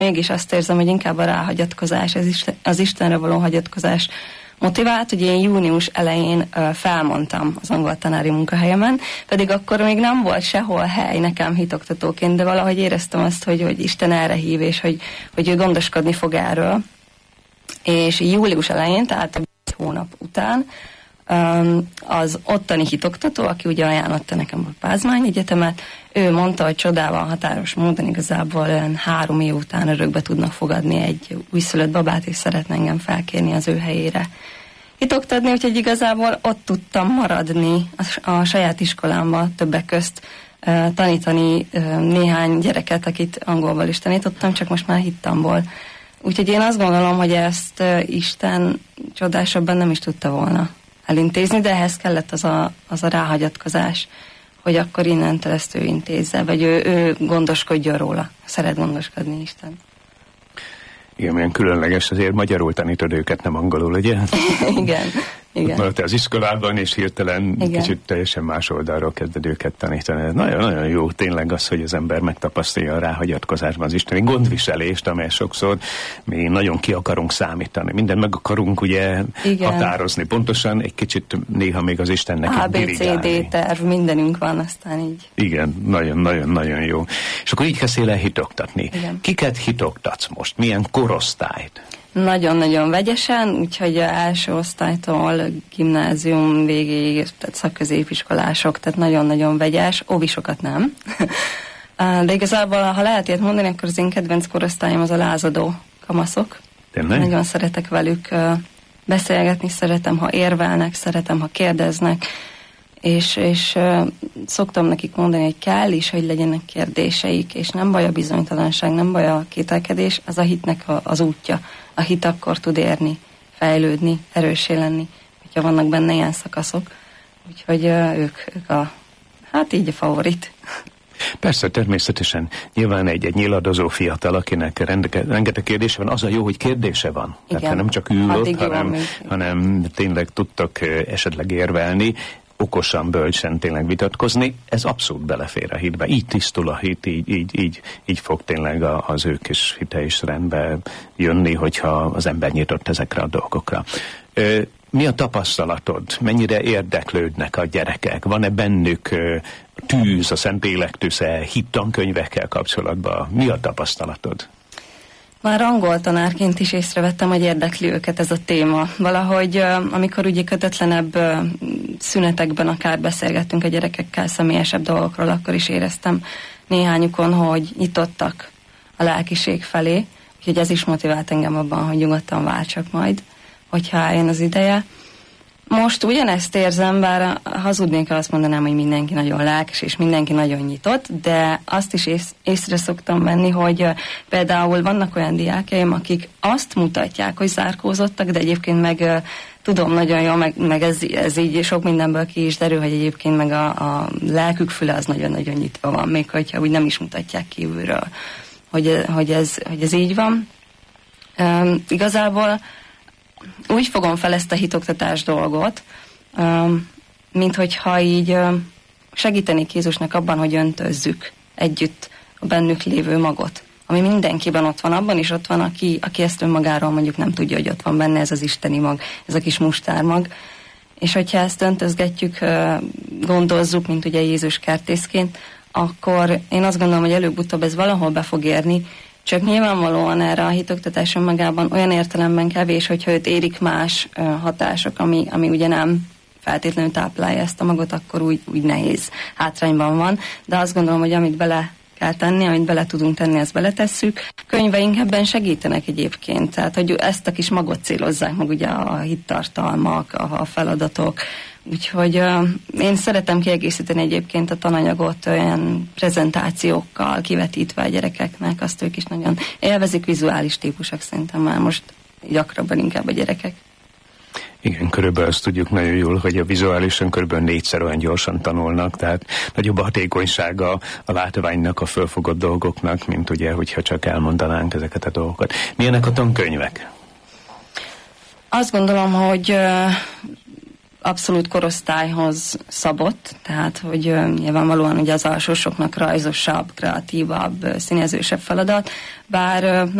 mégis azt érzem, hogy inkább a ráhagyatkozás, az Istenre való hagyatkozás motivált, hogy én június elején felmondtam az angol tanári munkahelyemen, pedig akkor még nem volt sehol hely nekem hitoktatóként, de valahogy éreztem azt, hogy Isten erre hív, és hogy ő gondoskodni fog erről. És július elején, tehát egy hónap után az ottani hitoktató, aki ugye ajánlotta nekem a Pázmány Egyetemet, ő mondta, hogy csodával határos módon igazából 3 év után örökbe tudnak fogadni egy újszülött babát, és szeretne engem felkérni az ő helyére hitoktatni, úgyhogy igazából ott tudtam maradni a saját iskolámba többek közt, tanítani néhány gyereket, akit angolból is tanítottam, csak most már hittamból. Úgyhogy én azt gondolom, hogy ezt Isten csodásabban nem is tudta volna elintézni, de ehhez kellett az a ráhagyatkozás, hogy akkor innentől ezt ő intézze, vagy ő gondoskodjon róla. Szeret gondoskodni Isten. Igen, milyen különleges, azért magyarul tanítod őket, nem angolul, ugye? Igen. Igen. Ott az iskolában, és hirtelen kicsit teljesen más oldalról kezded őket tanítani. Ez nagyon-nagyon jó tényleg az, hogy az ember megtapasztalja a ráhagyatkozásban az isteni gondviselést, amely sokszor mi nagyon ki akarunk számítani. Mindent meg akarunk ugye határozni. Pontosan egy kicsit néha még az Istennek dirigálni. ABCD terv, mindenünk van, aztán így. Igen, nagyon-nagyon-nagyon jó. És akkor így kezdtél el hitoktatni. Igen. Kiket hitoktatsz most? Milyen korosztályt? Nagyon-nagyon vegyesen, úgyhogy első osztálytól gimnázium végéig, tehát szakközépiskolások, tehát nagyon-nagyon vegyes, óvisokat nem. De igazából, ha lehet ilyet mondani, akkor az én kedvenc korosztályom az a lázadó kamaszok. Tényleg? Nagyon szeretek velük beszélgetni, szeretem, ha érvelnek, szeretem, ha kérdeznek, és szoktam nekik mondani, hogy kell is, hogy legyenek kérdéseik, és nem baj a bizonytalanság, nem baj a kételkedés, az a hitnek az útja. A hit akkor tud érni, fejlődni, erőssé lenni, hogyha vannak benne ilyen szakaszok. Úgyhogy ők így a favorit. Persze, természetesen. Nyilván egy nyiladozó fiatal, akinek rengeteg kérdése van, az a jó, hogy kérdése van. Igen. Tehát nem csak ül ott, hanem tényleg tudtak esetleg érvelni, okosan, bölcsen tényleg vitatkozni, ez abszolút belefér a hitbe. Így tisztul a hit, így fog tényleg az ő kis hite is rendbe jönni, hogyha az ember nyitott ezekre a dolgokra. Mi a tapasztalatod? Mennyire érdeklődnek a gyerekek? Van-e bennük tűz, a Szentlélek tüze, hittankönyvekkel kapcsolatban? Mi a tapasztalatod? Már angol tanárként is észrevettem, hogy érdekli őket ez a téma. Valahogy, amikor ugye kötetlenebb szünetekben akár beszélgettünk a gyerekekkel személyesebb dolgokról, akkor is éreztem néhányukon, hogy nyitottak a lelkiség felé. Úgyhogy ez is motivált engem abban, hogy nyugodtan váltsak majd, hogyha eljön az ideje. Most ugyanezt érzem, bár hazudnék, ha azt mondanám, hogy mindenki nagyon lelkes, és mindenki nagyon nyitott, de azt is észre szoktam venni, hogy például vannak olyan diákjaim, akik azt mutatják, hogy zárkózottak, de egyébként meg tudom nagyon jól, meg ez így sok mindenből ki is derül, hogy egyébként meg a lelkük füle az nagyon-nagyon nyitva van, még hogyha úgy nem is mutatják kívülről, hogy ez így van. Igazából úgy fogom fel ezt a hitoktatás dolgot, mint hogyha így segítenék Jézusnak abban, hogy öntözzük együtt a bennük lévő magot, ami mindenkiben ott van, abban is ott van, aki ezt önmagáról mondjuk nem tudja, hogy ott van benne ez az isteni mag, ez a kis mustármag. És hogyha ezt öntözgetjük, gondozzuk, mint ugye Jézus kertészként, akkor én azt gondolom, hogy előbb-utóbb ez valahol be fog érni, csak nyilvánvalóan erre a hitoktatás önmagában olyan értelemben kevés, hogyha őt érik más hatások, ami ugye nem feltétlenül táplálja ezt a magot, akkor úgy nehéz, hátrányban van. De azt gondolom, hogy amit bele kell tenni, amit bele tudunk tenni, ezt beletesszük. Könyveink ebben segítenek egyébként, tehát hogy ezt a kis magot célozzák meg ugye a hittartalmak, a feladatok. Úgyhogy én szeretem kiegészíteni egyébként a tananyagot olyan prezentációkkal, kivetítve a gyerekeknek, azt ők is nagyon élvezik, vizuális típusok szerintem már most gyakrabban inkább a gyerekek. Igen, körülbelül azt tudjuk nagyon jól, hogy a vizuálisan körülbelül 4-szer olyan gyorsan tanulnak, tehát nagyobb a hatékonysága a látványnak, a fölfogott dolgoknak, mint ugye, hogyha csak elmondanánk ezeket a dolgokat. Milyenek a tankönyvek? Azt gondolom, hogy abszolút korosztályhoz szabott, tehát hogy nyilvánvalóan ugye az alsósoknak rajzosabb, kreatívabb, színezősebb feladat, bár